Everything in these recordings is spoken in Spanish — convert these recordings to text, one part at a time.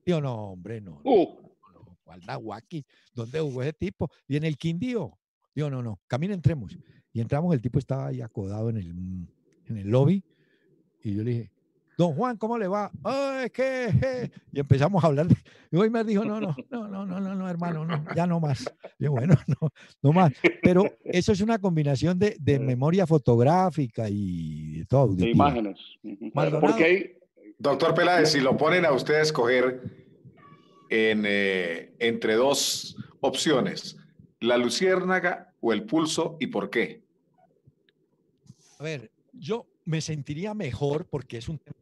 Digo, no, hombre, no. ¿Cuál Nahuaquí? ¿Dónde jugó ese tipo? Y en el Quindío. Digo, no, camina, entremos. Y entramos, el tipo estaba ahí acodado en el lobby. Y yo le dije, don Juan, ¿cómo le va? ¡Ay, qué! Y empezamos a hablar. Y Weimar dijo, no, hermano, no, ya no más. Yo, bueno, no más. Pero eso es una combinación de memoria fotográfica y de todo de auditiva. imágenes. Maldonado. Porque hay, doctor Peláez, si lo ponen a usted a escoger entre dos opciones, la luciérnaga o el pulso, ¿y por qué? A ver, yo me sentiría mejor porque es un tema.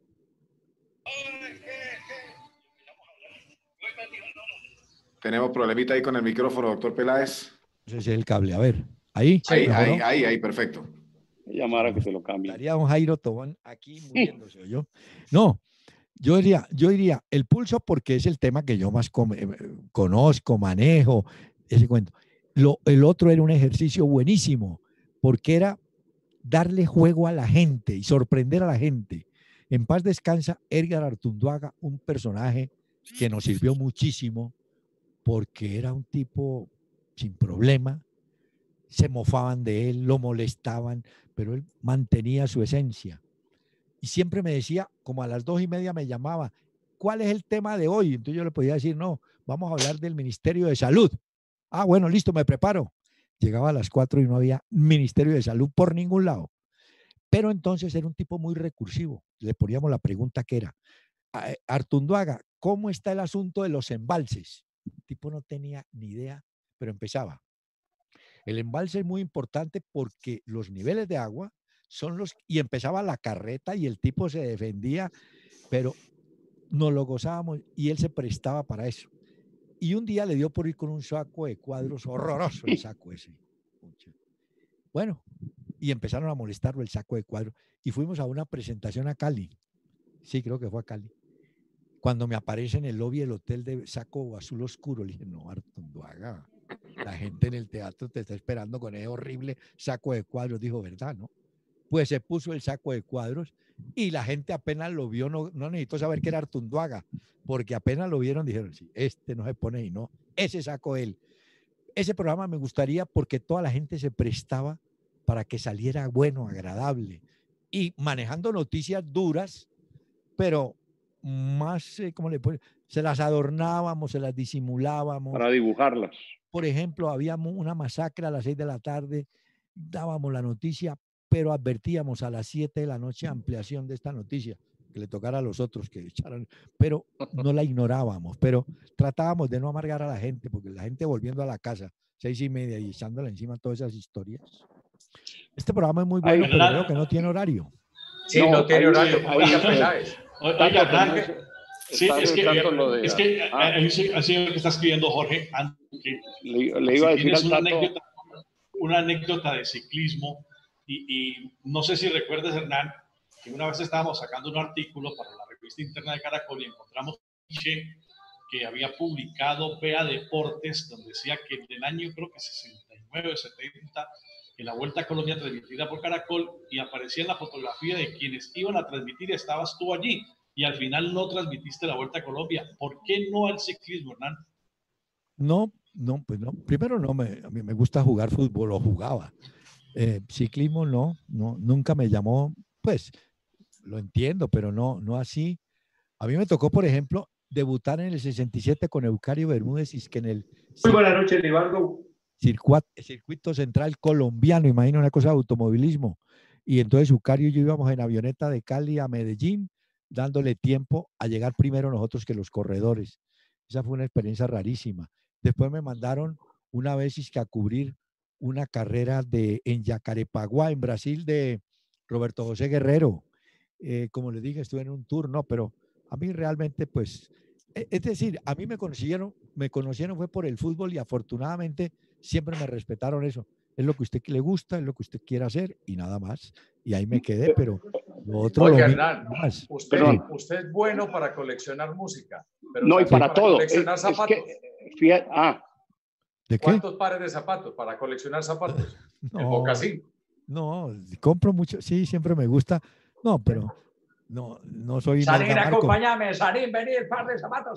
Tenemos problemita ahí con el micrófono, doctor Peláez. Ese es el cable, a ver, ahí. Sí, ahí, perfecto. Llamar a que te lo cambie. Estaría don Jairo Tobón aquí muriéndose, ¿yo? No, yo diría el pulso porque es el tema que yo más conozco, manejo, ese cuento. El otro era un ejercicio buenísimo porque era darle juego a la gente y sorprender a la gente. En paz descansa Edgar Artunduaga, un personaje que nos sirvió muchísimo porque era un tipo sin problema, se mofaban de él, lo molestaban, pero él mantenía su esencia. Y siempre me decía, como a las 2:30 me llamaba, ¿cuál es el tema de hoy? Entonces yo le podía decir, no, vamos a hablar del Ministerio de Salud. Ah, bueno, listo, me preparo. Llegaba a las 4 y no había Ministerio de Salud por ningún lado. Pero entonces era un tipo muy recursivo. Le poníamos la pregunta que era, Artunduaga, ¿cómo está el asunto de los embalses? El tipo no tenía ni idea, pero empezaba. El embalse es muy importante porque los niveles de agua son los... Y empezaba la carreta y el tipo se defendía, pero nos lo gozábamos y él se prestaba para eso. Y un día le dio por ir con un saco de cuadros, horroroso el saco ese. Bueno, y empezaron a molestarlo el saco de cuadros. Y fuimos a una presentación a Cali. Sí, creo que fue a Cali. Cuando me aparece en el lobby del hotel de saco azul oscuro, le dije, no, Artunduaga, la gente en el teatro te está esperando con ese horrible saco de cuadros. Dijo, ¿verdad, no? Pues se puso el saco de cuadros y la gente apenas lo vio, no necesitó saber que era Artunduaga, porque apenas lo vieron, dijeron, sí, este no se pone y no, ese sacó él. Ese programa me gustaría porque toda la gente se prestaba para que saliera bueno, agradable y manejando noticias duras, pero más, ¿cómo le puede? Se las adornábamos, se las disimulábamos. Para dibujarlas. Por ejemplo, había una masacre a las 6 de la tarde, dábamos la noticia, pero advertíamos a las 7 de la noche ampliación de esta noticia, que le tocara a los otros que echaran, pero no la ignorábamos, pero tratábamos de no amargar a la gente, porque la gente volviendo a la casa, 6:30 y echándole encima todas esas historias. Este programa es muy bueno, pero veo que no tiene horario. Sí, no tiene horario. Oiga, Peláez. Oiga, sí, es que así es lo que está escribiendo Jorge. Le iba a decir una anécdota de ciclismo y no sé si recuerdas, Hernán, que una vez estábamos sacando un artículo para la revista interna de Caracol y encontramos que había publicado Vea Deportes, donde decía que en el año creo que 69 o 70 en la Vuelta a Colombia transmitida por Caracol y aparecía en la fotografía de quienes iban a transmitir, estabas tú allí y al final no transmitiste la Vuelta a Colombia. ¿Por qué no al ciclismo, Hernán? No, pues no. Primero a mí me gusta jugar fútbol, o jugaba. Ciclismo no, nunca me llamó, pues lo entiendo, pero no así. A mí me tocó, por ejemplo, debutar en el 67 con Eucario Bermúdez y que en el... Muy buenas noches, Libardo. Circuito central colombiano, imagina una cosa de automovilismo. Y entonces Eucario y yo íbamos en avioneta de Cali a Medellín, dándole tiempo a llegar primero nosotros que los corredores. Esa fue una experiencia rarísima. Después me mandaron una vez a cubrir una carrera en Jacarepaguá, en Brasil, de Roberto José Guerrero. Como les dije, estuve en un tour, no, pero a mí realmente, pues, es decir, a mí me conocieron fue por el fútbol y afortunadamente siempre me respetaron eso. Es lo que a usted le gusta, es lo que usted quiere hacer y nada más. Y ahí me quedé, pero lo otro... Oye, Hernán, usted es bueno para coleccionar música. Pero no, y para todo. Coleccionar zapatos. ¿De qué? ¿Cuántos pares de zapatos para coleccionar zapatos? No, el mocasín. No, compro mucho, sí, siempre me gusta. No, pero no soy... Sarín, acompáñame, Sarín, venir, par de zapatos.